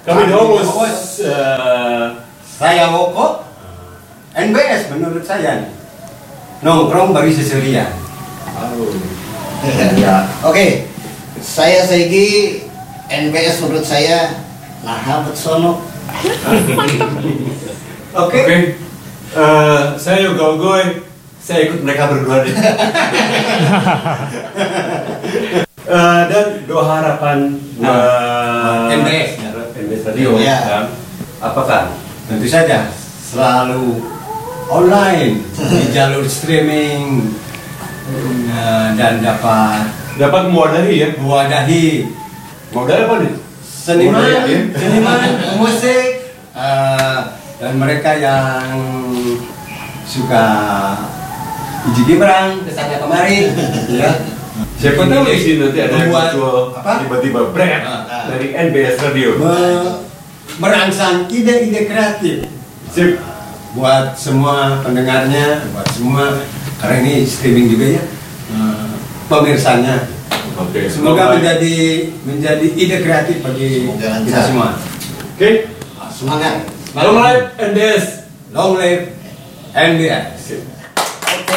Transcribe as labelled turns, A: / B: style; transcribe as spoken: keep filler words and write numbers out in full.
A: Kami Domus. Uh,
B: saya Woko. N B S menurut saya nongkrong bagi seserian.
A: Oh.
C: Ya. Oke, saya Segi. N B S menurut saya nah betsono.
A: Oke. Okay. Uh, saya Yoga Ogoy. Saya ikut mereka berdua deh. uh, dan doa harapan uh,
B: N B S
A: N B S Radio
C: ya.
A: Kan? Apakah?
B: Tentu saja selalu online di jalur streaming uh, dan dapat
A: dapat mewadahi ya.
B: mewadahi
A: Mewadahi apa nih?
B: seniman,
A: Mewadahi, ya?
B: seniman, musik, uh, dan mereka yang suka Iji Gibrang kesana kemari, ya.
A: Siapa tahu di sini nanti ada yang
B: Membuat
A: muncul
B: apa?
A: tiba-tiba brand
B: Ah.
A: dari N B S Radio.
B: Me- merangsang ide-ide kreatif
A: Sip.
B: buat semua pendengarnya, buat semua karena ini streaming juga ya, uh, pemirsanya.
A: Oke.
B: Semoga menjadi menjadi ide kreatif bagi
C: Semoga lancar.
B: kita semua.
A: Oke.
C: Semangat.
A: Long live N B S.
B: Long live N B S.